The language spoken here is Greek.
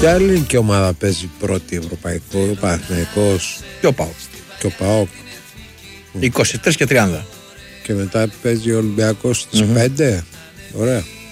Ποια ελληνική ομάδα παίζει πρώτη ευρωπαϊκό, ο Παναθηναϊκός Και ο ΠΑΟΚ. και ο ΠΑΟΚ? 23 και 30. Και μετά παίζει ο Ολυμπιακός στις 5. Ωραία.